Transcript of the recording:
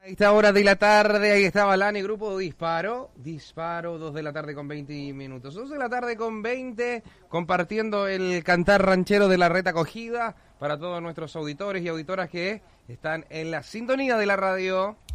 A esta hora de la tarde, ahí estaba Lani, Grupo Disparo, 2 de la tarde con 20 minutos, 2 de la tarde con 20, compartiendo el cantar ranchero de la Reta Acogida para todos nuestros auditores y auditoras que están en la sintonía de la radio.